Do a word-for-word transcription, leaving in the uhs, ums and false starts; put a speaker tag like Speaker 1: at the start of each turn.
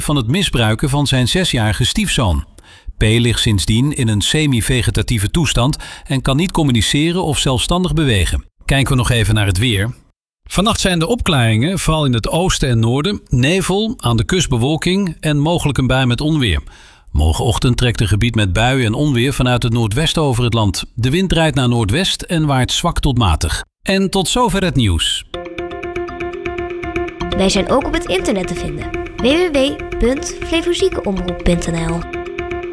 Speaker 1: van het misbruiken van zijn zesjarige stiefzoon. P. ligt sindsdien in een semi-vegetatieve toestand en kan niet communiceren of zelfstandig bewegen. Kijken we nog even naar het weer. Vannacht zijn de opklaringen, vooral in het oosten en noorden, nevel, aan de kust bewolking en mogelijk een bui met onweer. Morgenochtend trekt een gebied met buien en onweer vanuit het noordwesten over het land. De wind draait naar noordwest en waait zwak tot matig. En tot zover het nieuws.
Speaker 2: Wij zijn ook op het internet te vinden. w w w punt flevoziekenomroep punt n l